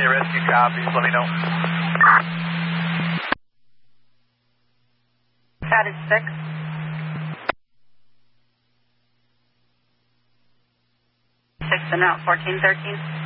Any rescue copies, let me know. Cottage 6. Six and out, 1413.